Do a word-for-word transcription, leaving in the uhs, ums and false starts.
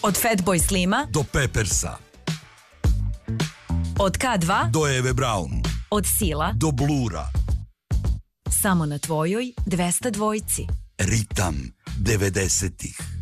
Od Fatboy Slima do Peppersa. Od K dva do Eve Braun. Od Sila do Blura. Samo na tvojoj dvesta dvojci. Ritam devedesetih.